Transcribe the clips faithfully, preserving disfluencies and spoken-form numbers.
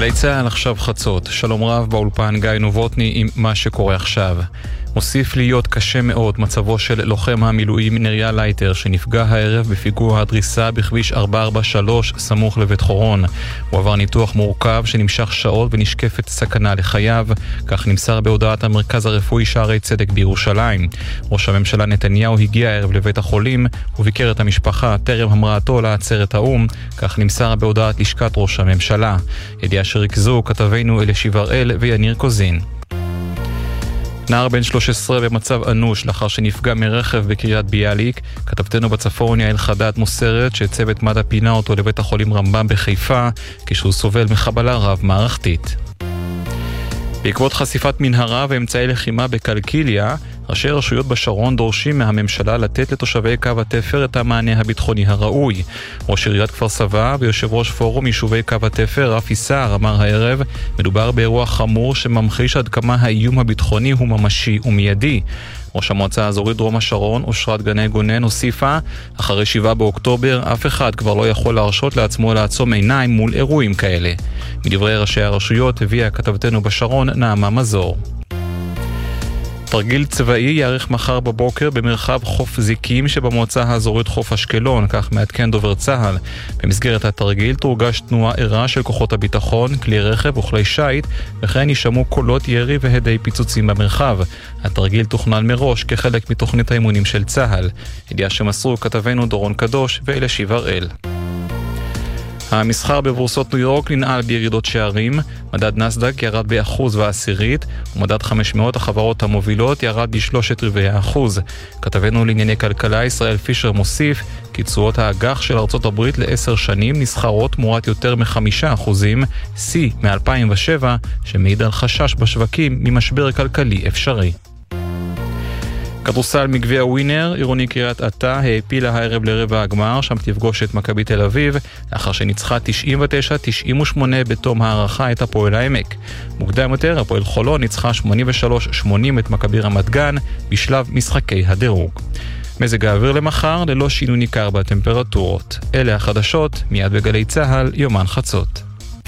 גלי צהל עכשיו חצות. שלום רב באולפן גיא נובוטני עם מה שקורה עכשיו. מוסיף להיות קשה מאוד מצבו של לוחם המילואים נריה לייטר שנפגע הערב בפיגוע הדריסה בכביש ארבע ארבע שלוש סמוך לבית חורון. הוא עבר ניתוח מורכב שנמשך שעות ונשקפת סכנה לחייו, כך נמסר בהודעת המרכז הרפואי שערי צדק בירושלים. ראש הממשלה נתניהו הגיע הערב לבית החולים וביקר את המשפחה טרם המראתו לעצרת האום, כך נמסר בהודעת לשכת ראש הממשלה. ידיעה שריכזו כתבינו אלישיב הראל ויניר קוזין. נער בן שלוש עשרה במצב אנוש לאחר שנפגע מרכב בקריית ביאליק. כתבתנו בצפון יעל חדד מוסרת שצוות מד"א פינה אותו לבית החולים רמב"ם בחיפה כשהוא סובל מחבלה רב מערכתית. בעקבות חשיפת מנהרה ואמצעי לחימה בקלקיליה, ראשי רשויות בשרון דורשים מהממשלה לתת לתושבי קו התפר את המענה הביטחוני הראוי. ראש עיריית כפר סבא ויושב ראש פורום יישובי קו התפר רפי סער אמר הערב, מדובר באירוע חמור שממחיש עד כמה האיום הביטחוני הוא ממשי ומיידי. ראש המועצה האזורית דרום השרון, אושרת גני גונן, הוסיפה, אחרי שבעה באוקטובר אף אחד כבר לא יכול להרשות לעצמו לעצום עיניים מול אירועים כאלה. מדברי ראשי הרשויות הביאה כתבתנו בשרון נעמה מזור. תרגיל צבאי יארך מחר בבוקר במרחב חוף זיקים שבמועצה האזורית חוף אשקלון, כך מעדכן דובר צהל. במסגרת התרגיל תורגש תנועה ערה של כוחות הביטחון, כלי רכב וכלי שייט, וכן יישמעו קולות ירי והדי פיצוצים במרחב. התרגיל תוכנן מראש כחלק מתוכנית האימונים של צהל. ידיעה שמסרו כתבנו דורון קדוש ואלישיב הראל. המסחר בבורסות ניו יורק ננעל בירידות שערים. מדד נסדק ירד באחוז ועשירית, ומדד חמש מאות החברות המובילות ירד בשלושת רבעי האחוז. כתבנו לענייני כלכלה ישראל פישר מוסיף כי תשואות האג"ח של ארצות הברית לעשר שנים נסחרות תמורת יותר מחמישה אחוזים, שיא מ-אלפיים ושבע, שמעיד על חשש בשווקים ממשבר כלכלי אפשרי. כדורסל מגביע ווינר, עירוני קריית אתא העפילה הערב לרבע הגמר, שם תפגוש את מכבי תל אביב, לאחר שניצחה תשעים ותשע תשעים ושמונה בתום הערכה את הפועל העמק. מוקדם יותר, הפועל חולון ניצחה שמונים ושלוש שמונים את מכבי רמת גן בשלב משחקי הדירוג. מזג האוויר למחר ללא שינוי ניכר בטמפרטורות. אלה החדשות, מיד בגלי צהל, יומן חצות.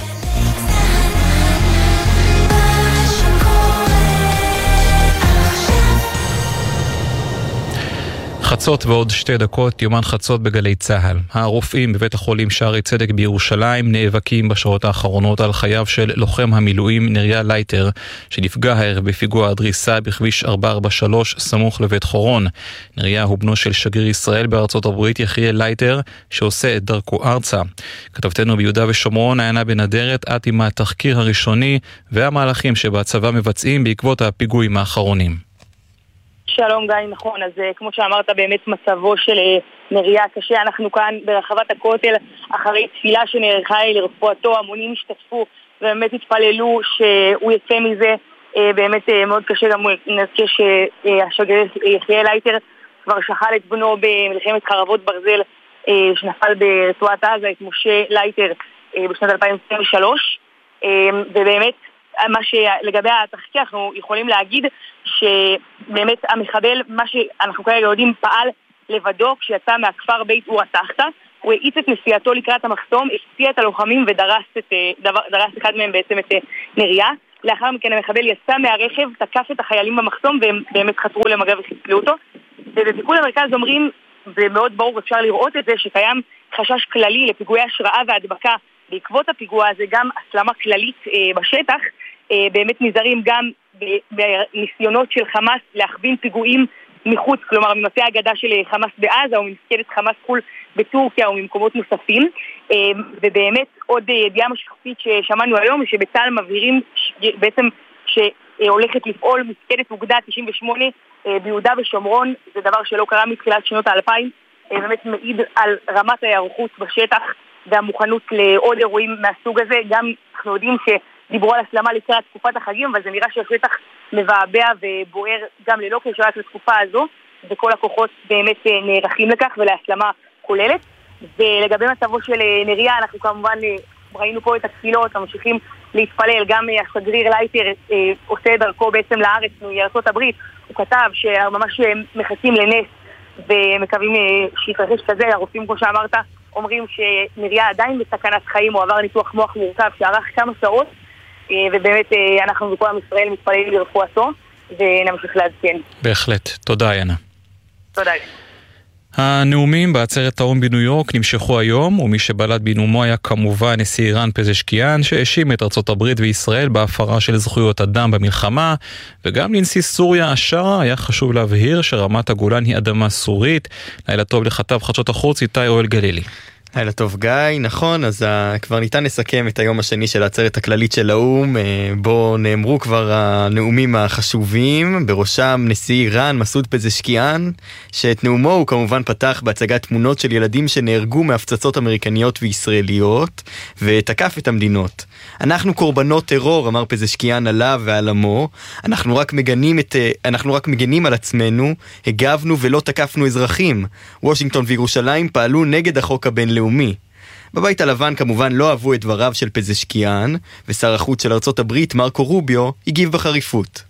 חצות ועוד שתי דקות, יומן חצות בגלי צהל. הרופאים בבית החולים שערי צדק בירושלים נאבקים בשעות האחרונות על חייו של לוחם המילואים נריה לייטר, שנפגע הערב בפיגוע הדריסה בכביש ארבע ארבע שלוש סמוך לבית חורון. נריה הוא בנו של שגריר ישראל בארצות הברית יחיאל לייטר, שעושה את דרכו ארצה. כתבתנו ביהודה ושומרון עיינה בנדרת את עם התחקיר הראשוני והמהלכים שבצבא מבצעים בעקבות הפיגועים האחרונים. שלום גיא, נכון, אז כמו שאמרת באמת מצבו של נריה קשה. אנחנו כאן ברחבת הכותל אחרי תפילה שנערכה לרפואתו, המונים השתתפו ובאמת התפללו שהוא יצא מזה. באמת מאוד קשה, גם נזכיר שהשגריר יחיאל לייטר כבר שחל את בנו במלחמת חרבות ברזל שנפל ברצועת עזה, את משה לייטר בשנת אלפיים עשרים ושלוש, ובאמת מה שלגבי התחקיר אנחנו יכולים להגיד שבאמת המחבל, מה שאנחנו כרגע יודעים, פעל לבדו כשיצא מהכפר בית אורה תחתה. הוא האיץ את נסיעתו לקראת המחסום, הפציע את הלוחמים ודרס את, דרס אחד מהם בעצם את נריה. לאחר מכן המחבל יצא מהרכב, תקף את החיילים במחסום והם באמת חתרו למגע וחיסלו אותו. ובפיקוד המרכז אומרים, ומאוד ברור אפשר לראות את זה, שקיים חשש כללי לפיגועי השראה והדבקה בעקבות הפיגוע הזה, גם הסלמה כללית אה, בשטח. אה, באמת נזהרים גם בניסיונות של חמאס להכווין פיגועים מחוץ, כלומר ממטה הגדה של חמאס בעזה או ממפקדת חמאס חול בטורקיה או ממקומות נוספים. אה, ובאמת עוד ידיעה משפחתית ששמענו היום, שבצה"ל מבהירים בעצם שהולכת לפעול מפקדת אוגדה תשעים ושמונה אה, ביהודה ושומרון. זה דבר שלא קרה מתחילת שנות האלפיים, אה, באמת מעיד על רמת ההיערכות בשטח והמוכנות לעוד אירועים מהסוג הזה. גם אנחנו יודעים שדיברו על הסלמה לקראת תקופת החגים, אבל זה נראה שהשטח מבעבע ובוער גם ללא קשר רק לתקופה הזו, וכל הכוחות באמת נערכים לכך ולהסלמה כוללת. ולגבי מצבו של נריה, אנחנו כמובן ראינו פה את התפילות, ממשיכים להתפלל. גם השגריר לייטר אה, עושה דרכו בעצם לארץ מארצות הברית. הוא כתב שממש מחכים לנס ומקווים שיתרחש כזה. הרופאים, כמו שאמרת, אומרים שנריה עדיין בסכנת חיים, הוא עבר ניתוח מוח מורכב שערך כמה שעות, ובאמת אנחנו בכל עם ישראל מתפללים לרפואתו, ונמשיך לעדכן. בהחלט. תודה, יאנה. תודה. הנאומים בעצרת האו"ם בניו יורק נמשכו היום, ומי שבלט בנאומו היה כמובן נשיא איראן פזשקיאן, שהאשים את ארצות הברית וישראל בהפרה של זכויות אדם במלחמה, וגם לנשיא סוריה אשרה היה חשוב להבהיר שרמת הגולן היא אדמה סורית. לילה טוב לכתב חדשות החוץ איתי אוהל גלילי. לילה טוב גיא, נכון, אז כבר ניתן לסכם את היום השני של העצרת הכללית של האו"ם, בו נאמרו כבר הנאומים החשובים, בראשם נשיא איראן מסעוד פזשקיאן, שאת נאומו הוא כמובן פתח בהצגת תמונות של ילדים שנהרגו מהפצצות אמריקניות וישראליות, ותקף את המדינות. אנחנו קורבנות טרור, אמר פזשקיאן עליו ועל עמו, אנחנו רק מגנים, את, אנחנו רק מגנים על עצמנו, הגבנו ולא תקפנו אזרחים. וושינגטון וירושלים פעלו נגד החוק הבינלאומי. לאומי. בבית הלבן כמובן לא אהבו את דבריו של פזשקיאן, ושר החוץ של ארצות הברית, מרקו רוביו, הגיב בחריפות.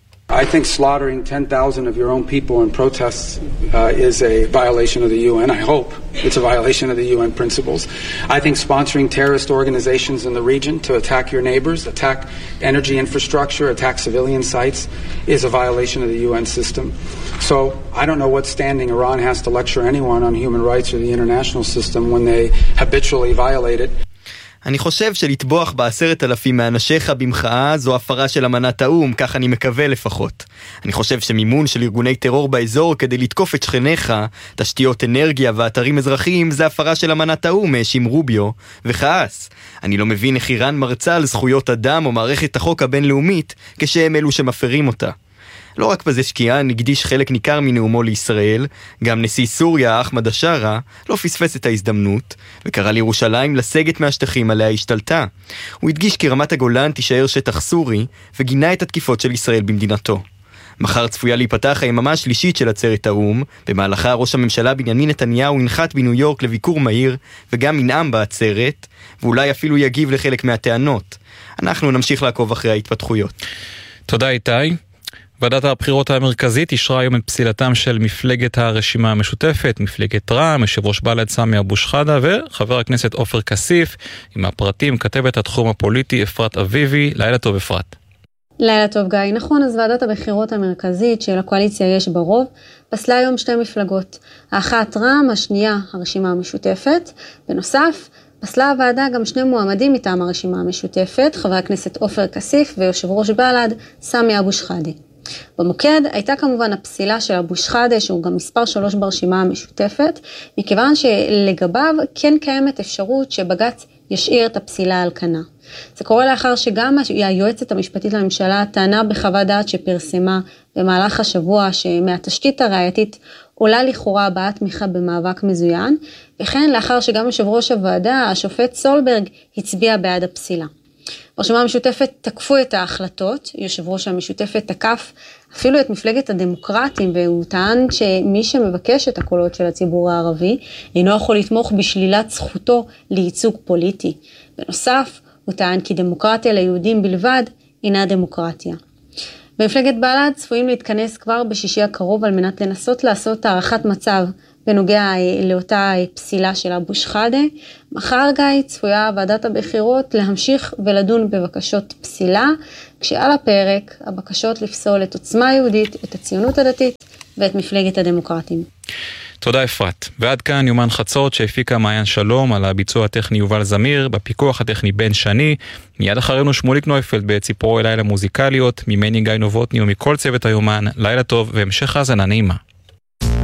I think slaughtering ten thousand of your own people in protests uh, is a violation of the U N. I hope it's a violation of the U N principles. I think sponsoring terrorist organizations in the region to attack your neighbors, attack energy infrastructure, attack civilian sites is a violation of the U N system. So I don't know what standing Iran has to lecture anyone on human rights or the international system when they habitually violate it. אני חושב שלטבוח בעשרת אלפים מאנשיך במחאה זו הפרה של אמנת האו"ם, כך אני מקווה לפחות. אני חושב שמימון של ארגוני טרור באזור כדי לתקוף את שכניך, תשתיות אנרגיה ואתרים אזרחיים, זה הפרה של אמנת האו"ם, האשים רוביו, וכעס. אני לא מבין איך איראן מרצה על זכויות אדם או מערכת החוק הבינלאומית כשהם אלו שמפרים אותה. לא רק פזשקיאן הקדיש חלק ניכר מנאומו לישראל, גם נשיא סוריה, אחמד אשרה, לא פספס את ההזדמנות, וקרא לירושלים לסגת מהשטחים עליה השתלטה. הוא הדגיש כי רמת הגולן תישאר שטח סורי, וגינה את התקיפות של ישראל במדינתו. מחר צפויה להיפתח היממה השלישית של עצרת האו"ם, במהלכה ראש הממשלה בנימין נתניהו ינחת בניו יורק לביקור מהיר, וגם ינאם בעצרת, ואולי אפילו יגיב לחלק מהטענות. אנחנו נמשיך לעקוב אחרי ההתפתחויות. תודה איתי. ועדת הבחירות המרכזית אישרה היום את פסילתם של מפלגת הרשימה המשותפת, מפלגת רע"מ, יושב ראש בל"ד סמי אבו שחאדה וחבר הכנסת עופר כסיף. עם הפרטים כתבת התחום הפוליטי אפרת אביבי. לילה טוב אפרת. לילה טוב גיא. נכון, אז ועדת הבחירות המרכזית של הקואליציה יש ברוב, פסלה היום שתי מפלגות. האחת רע"מ, השנייה הרשימה המשותפת. בנוסף, פסלה הוועדה גם שני מועמדים מטעם הרשימה המשותפת, חבר הכנסת עופר כסיף ויושב ראש בל"ד סמי אבו שחאדה. במוקד הייתה כמובן הפסילה של אבו שחאדה, שהוא גם מספר שלוש ברשימה המשותפת, מכיוון שלגביו כן קיימת אפשרות שבג"ץ ישאיר את הפסילה על כנה. זה קורה לאחר שגם היועצת המשפטית לממשלה טענה בחוות דעת שפרסמה במהלך השבוע שמהתשתית הראייתית עולה לכאורה הבעת תמיכה במאבק מזוין, וכן לאחר שגם יושב ראש הוועדה, השופט סולברג, הצביע בעד הפסילה. ברשימה המשותפת תקפו את ההחלטות, יושב ראש המשותפת תקף אפילו את מפלגת הדמוקרטים, והוא טען שמי שמבקש את הקולות של הציבור הערבי אינו יכול לתמוך בשלילת זכותו לייצוג פוליטי. בנוסף, הוא טען כי דמוקרטיה ליהודים בלבד אינה דמוקרטיה. במפלגת בל"ד צפויים להתכנס כבר בשישי הקרוב על מנת לנסות לעשות הערכת מצב בנוגע לאותה פסילה של אבו שחאדה. מחר גיא צפויה ועדת הבחירות להמשיך ולדון בבקשות פסילה, כשעל הפרק הבקשות לפסול את עוצמה יהודית, את הציונות הדתית ואת מפלגת הדמוקרטים. תודה אפרת. ועד כאן יומן חצות שהפיקה מעיין שלום, על הביצוע הטכני יובל זמיר, בפיקוח הטכני בן שני. מיד אחרינו שמוליק נויפלד בציפורי לילה מוזיקליות, ממני גיא נובוטני ומכל צוות היומן. לילה טוב והמשך האזנה נעימה.